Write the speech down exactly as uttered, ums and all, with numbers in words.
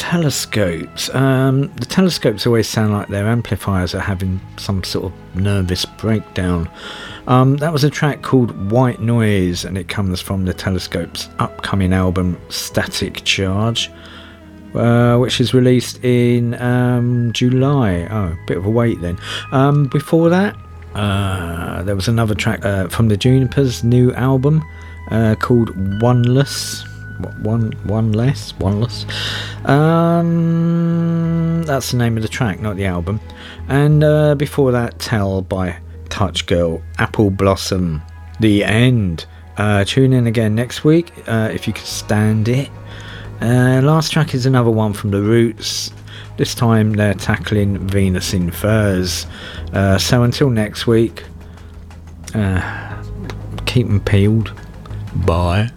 Telescopes. Um, the Telescopes always sound like their amplifiers are having some sort of nervous breakdown. Um, that was a track called White Noise, and it comes from the Telescopes' upcoming album Static Charge, uh, which is released in um, July. Oh, a bit of a wait then. Um, before that, uh, there was another track uh, from the Junipers' new album uh, called Oneless. One, one less, one less. Um, that's the name of the track, not the album. And uh, before that, Tell by Touch Girl, Apple Blossom, The End. Uh, tune in again next week uh, if you can stand it. Uh, last track is another one from The Roots. This time they're tackling Venus in Furs. Uh, so until next week, uh, keep them peeled. Bye.